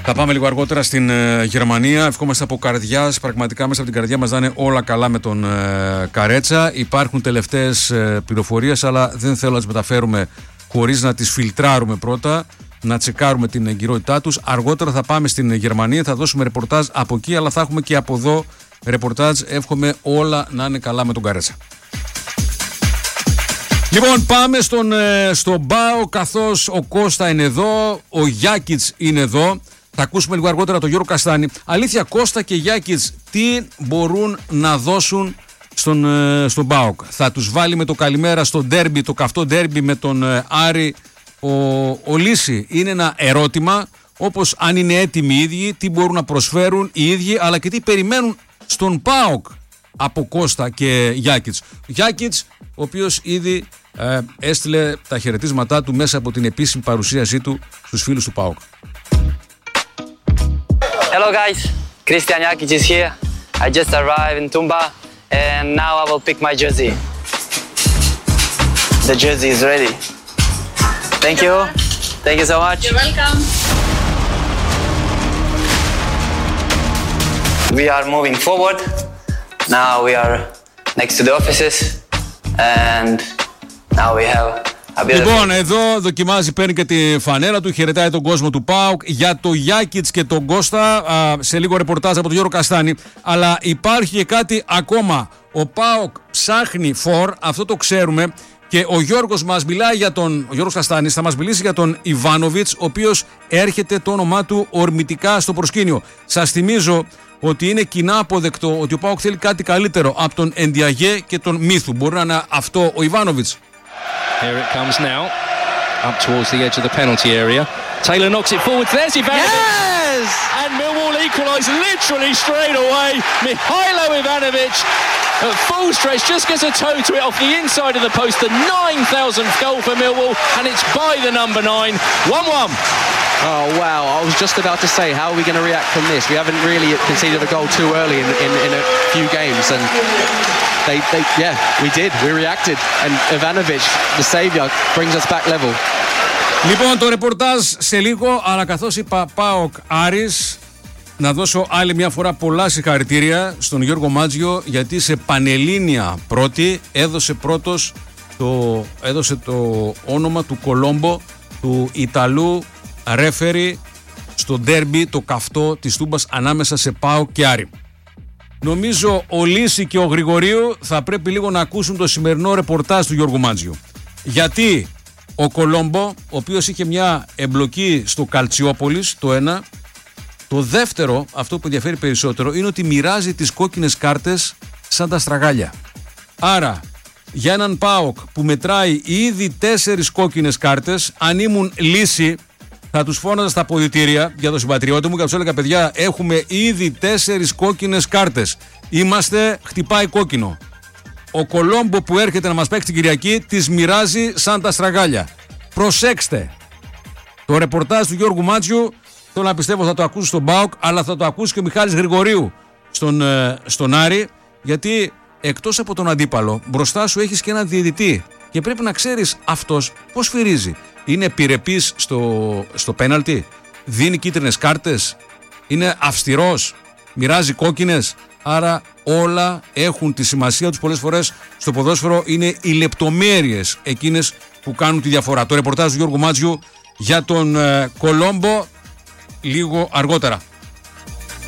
Θα πάμε λίγο αργότερα στην Γερμανία. Ευχόμαστε από καρδιάς, πραγματικά μέσα από την καρδιά μας να είναι όλα καλά με τον Καρέτσα. Υπάρχουν τελευταίες πληροφορίες, αλλά δεν θέλω να τις μεταφέρουμε χωρίς να τις φιλτράρουμε πρώτα, να τσεκάρουμε την εγκυρότητά τους. Αργότερα θα πάμε στην Γερμανία, θα δώσουμε ρεπορτάζ από εκεί, αλλά θα έχουμε και από εδώ ρεπορτάζ. Εύχομαι όλα να είναι καλά με τον Καρέτσα. Λοιπόν, πάμε στον Μπάο, καθώς ο Κώστα είναι εδώ, ο Γιάκιτς είναι εδώ. Θα ακούσουμε λίγο αργότερα τον Γιώργο Καστάνη. Αλήθεια, Κώστα και Γιάκιτς τι μπορούν να δώσουν στον ΠΑΟΚ? Θα τους βάλει με το καλημέρα στο ντέρμπι, το καυτό ντέρμπι με τον Άρη ο Λύση? Είναι ένα ερώτημα, όπως αν είναι έτοιμοι οι ίδιοι, τι μπορούν να προσφέρουν οι ίδιοι, αλλά και τι περιμένουν στον ΠΑΟΚ από Κώστα και Γιάκιτς. Γιάκιτς, ο οποίος ήδη έστειλε τα χαιρετίσματά του μέσα από την επίσημη παρουσίασή του στους φίλους του ΠΑΟΚ. Hello guys, Christian Jakic is here. I just arrived in Tumba and now I will pick my jersey. The jersey is ready. Thank you. Thank you so much. You're welcome. We are moving forward. Now we are next to the offices and now we have a beautiful... Λοιπόν, εδώ δοκιμάζει, παίρνει και τη φανέλα του, χαιρετάει τον κόσμο του ΠΑΟΚ. Για το Γιάκιτς και τον Κώστα, σε λίγο ρεπορτάζ από τον Γιώργο Καστάνη. Αλλά υπάρχει και κάτι ακόμα. Ο ΠΑΟΚ ψάχνει φορ, αυτό το ξέρουμε. Και ο Γιώργος μας μιλάει για ο Γιώργος Καστάνης θα μας μιλήσει για τον Ιβάνοβιτς, ο οποίος έρχεται το όνομά του ορμητικά στο προσκήνιο. Σας θυμίζω ότι είναι κοινά αποδεκτό ότι ο ΠΑΟΚ θέλει κάτι καλύτερο από τον Ενδιαγέ και τον Μύθου. Μπορεί να είναι αυτό ο Ιβάνοβιτς? Here it comes now, up towards the edge of the penalty area. Taylor knocks it forward. There's Ivanovic. Yes! And Millwall equalise literally straight away. Mihailo Ivanovic at full stretch just gets a toe to it off the inside of the post. The 9,000th goal for Millwall, and it's by the number 9. 1-1. Oh wow, I was just about to say, how are we going to react from this? We haven't really conceded a goal too early in a few games, and we did, we reacted, and Ivanovic, the saviour, brings us back level. Λοιπόν, το ρεπορτάζ σε λίγο, αλλά καθώς είπα ΠΑΟΚ Άρης, να δώσω άλλη μια φορά πολλά συγχαρητήρια στον Γιώργο Μάτζιο, γιατί σε πανελλήνια πρώτη έδωσε το όνομα του Κολόμπο, του Ιταλού ρέφερι στο ντέρμπι το καυτό της Τούμπας ανάμεσα σε ΠΑΟΚ και Άρη. Νομίζω ο Λύση και ο Γρηγορίου θα πρέπει λίγο να ακούσουν το σημερινό ρεπορτάζ του Γιώργου Μάτζιου. Γιατί ο Κολόμπο, ο οποίος είχε μια εμπλοκή στο Καλτσιόπολης, το ένα. Το δεύτερο, αυτό που ενδιαφέρει περισσότερο, είναι ότι μοιράζει τις κόκκινες κάρτες σαν τα στραγάλια. Άρα, για έναν ΠΑΟΚ που μετράει ήδη 4 κόκκινες κάρτες, αν ήμουν Λύση, θα τους φώναζα στα αποδυτήρια για το συμπατριώτη μου και θα τους έλεγα: παιδιά, έχουμε ήδη 4 κόκκινες κάρτες. Είμαστε, χτυπάει κόκκινο. Ο Κολόμπο που έρχεται να μας παίξει την Κυριακή τις μοιράζει σαν τα στραγάλια. Προσέξτε. Το ρεπορτάζ του Γιώργου Μάτζιου, θέλω να πιστεύω θα το ακούσει στον ΠΑΟΚ, αλλά θα το ακούσει και ο Μιχάλης Γρηγορίου στον Άρη, γιατί εκτός από τον αντίπαλο, μπροστά σου έχεις και έναν διαιτητή και πρέπει να ξέρεις αυτός πώς φυρίζει. Είναι επιρρεπής στο πέναλτι, δίνει κίτρινες κάρτες, είναι αυστηρός, μοιράζει κόκκινες. Άρα όλα έχουν τη σημασία τους. Πολλές φορές στο ποδόσφαιρο είναι οι λεπτομέρειες εκείνες που κάνουν τη διαφορά. Το ρεπορτάζ του Γιώργου Μάτζιου για τον Κολόμπο λίγο αργότερα.